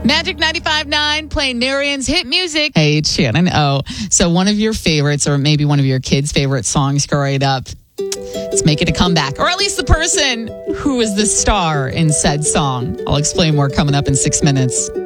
Magic 95.9 playing Narian's hit music. Hey, it's Shannon O. So one of your favorites, or maybe one of your kids' favorite songs growing up, it's making a comeback, or at least the person who was the star in said song. I'll explain more coming up in 6 minutes.